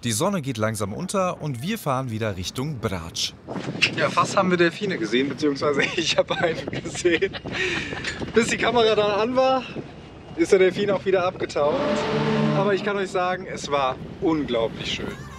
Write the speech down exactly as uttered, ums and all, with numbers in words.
Die Sonne geht langsam unter und wir fahren wieder Richtung Brač. Ja, fast haben wir Delfine gesehen, beziehungsweise ich habe einen gesehen. Bis die Kamera dann an war, ist der Delfin auch wieder abgetaucht. Aber ich kann euch sagen, es war unglaublich schön.